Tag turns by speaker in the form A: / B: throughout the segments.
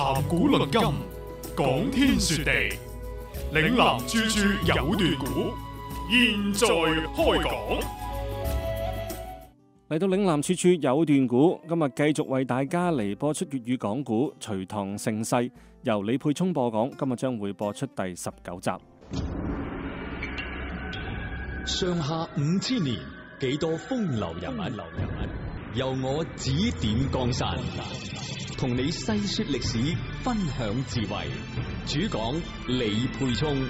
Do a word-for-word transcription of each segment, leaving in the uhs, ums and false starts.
A: 談古論今，講天說地，嶺南處處有段古，現在開講。
B: 嚟到嶺南處處有段古，今日繼續為大家嚟播出粵語講古《隋唐盛世》，由李佩聰播講。今日將會播出第十九集。
C: 上下五千年，幾多風流人物，由我指點江山，同你細說歷史，分享智慧。主講李佩聰。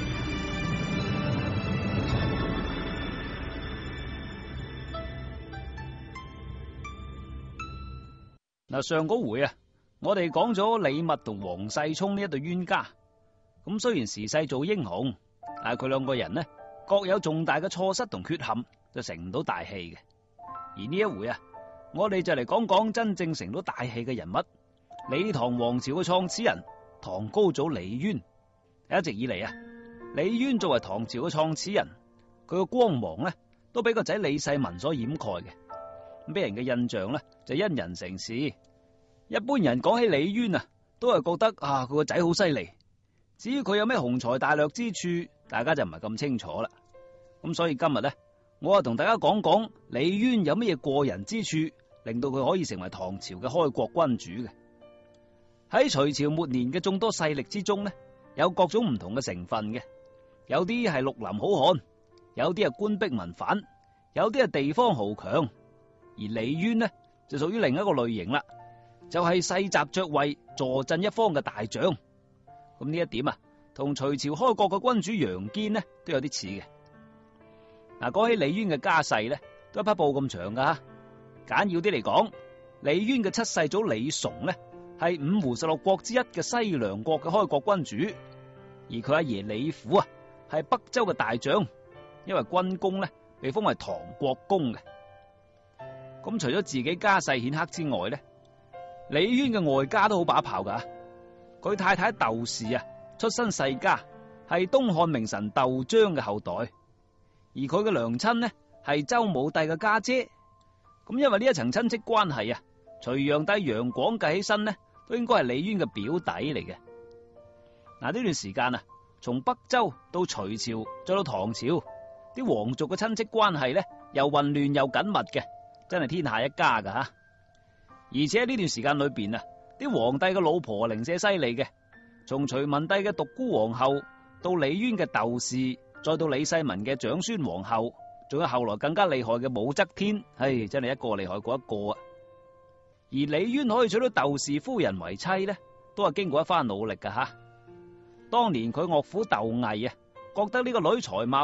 D: 嗱，上嗰回啊，我哋講咗李密同黃世聰呢一對冤家。咁雖然時勢做英雄，但係佢兩個人呢，各有重大嘅錯失同缺陷，就成唔到大器嘅。而呢一回啊，我哋就嚟講講真正成到大器嘅人物——李唐王朝嘅創始人唐高祖李淵。一直以嚟啊，李淵作為唐朝嘅創始人，佢嘅光芒呢，都俾個仔李世民所掩蓋嘅。咁俾人嘅印象呢，就因人成事。一般人講起李淵啊，都係覺得啊，佢個仔好犀利。至於佢有咩雄才大略之處，大家就唔係咁清楚啦。咁所以今日呢，我啊同大家講講李淵有乜嘢過人之處，令到佢可以成為唐朝嘅開國君主嘅。喺隋朝末年嘅眾多勢力之中呢，有各種唔同嘅成分嘅，有啲係綠林好漢，有啲係官逼民反，有啲係地方豪強。而李淵呢，就屬於另一個類型啦，就係世襲爵位，坐鎮一方嘅大將。咁呢一點啊，同隋朝開國嘅君主楊堅呢都有啲似嘅。嗱，講起李淵嘅家世呢，都一匹布咁長噶。簡要啲嚟講，李淵嘅七世祖李崇呢，係五胡十六國之一嘅西涼國嘅開國君主，而佢阿爺李虎啊，係北周嘅大將，因為軍功呢，被封為唐國公嘅。咁除咗自己家世顯赫之外呢，李淵嘅外家都好把炮噶。佢太太竇氏啊，出身世家，係東漢名臣竇章嘅後代，而佢嘅娘親呢，係周武帝嘅家姐。咁因為呢一層親戚關係啊，隋煬帝楊廣計起身呢，都應該係李淵嘅表弟嚟嘅。嗱，呢段時間啊，從北周到隋朝再到唐朝，啲皇族嘅親戚關係呢，又混亂又緊密嘅。真係天下一家噶吓，而且喺呢段時間裏邊啊，啲皇帝嘅老婆零舍犀利嘅，從隋文帝嘅獨孤皇后到李淵嘅竇氏，再到李世民嘅長孫皇后，仲有後來更加厲害嘅武則天，唉，真係一個厲害過一個啊！而李淵可以娶到竇氏夫人為妻呢，都係經過一番努力噶吓。當年佢岳父竇毅啊，覺得呢個女才貌